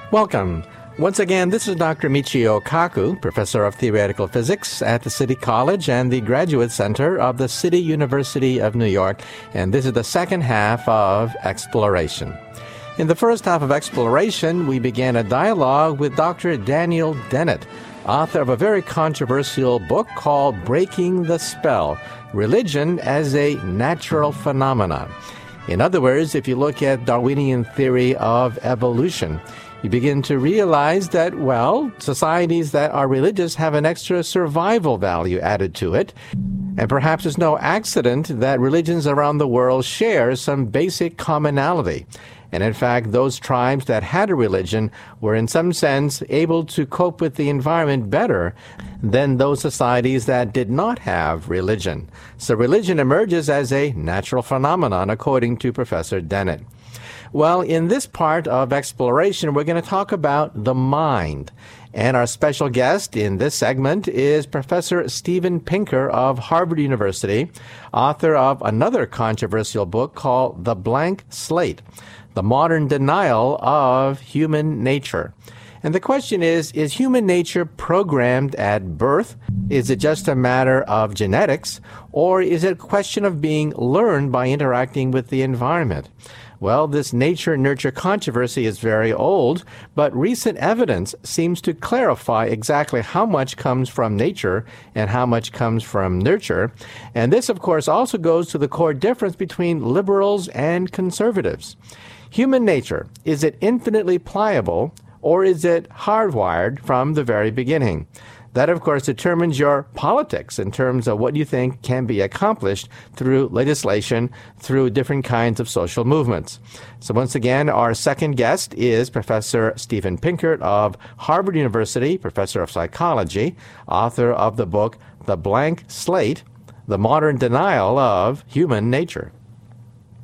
Welcome. Once again, this is Dr. Michio Kaku, Professor of Theoretical Physics at the City College and the Graduate Center of the City University of New York, and this is the second half of Exploration. In the first half of Exploration, we began a dialogue with Dr. Daniel Dennett, author of a very controversial book called Breaking the Spell, Religion as a Natural Phenomenon. In other words, if you look at Darwinian theory of evolution, you begin to realize that, well, societies that are religious have an extra survival value added to it. And perhaps it's no accident that religions around the world share some basic commonality. And in fact, those tribes that had a religion were in some sense able to cope with the environment better than those societies that did not have religion. So religion emerges as a natural phenomenon, according to Professor Dennett. Well, in this part of Exploration, we're going to talk about the mind. And our special guest in this segment is Professor Steven Pinker of Harvard University, author of another controversial book called The Blank Slate: The Modern Denial of Human Nature. And the question is human nature programmed at birth? Is it just a matter of genetics? Or is it a question of being learned by interacting with the environment? Well, this nature-nurture controversy is very old, but recent evidence seems to clarify exactly how much comes from nature and how much comes from nurture. And this, of course, also goes to the core difference between liberals and conservatives. Human nature, is it infinitely pliable, or is it hardwired from the very beginning? That, of course, determines your politics in terms of what you think can be accomplished through legislation, through different kinds of social movements. So once again, our second guest is Professor Steven Pinker of Harvard University, Professor of Psychology, author of the book The Blank Slate: The Modern Denial of Human Nature.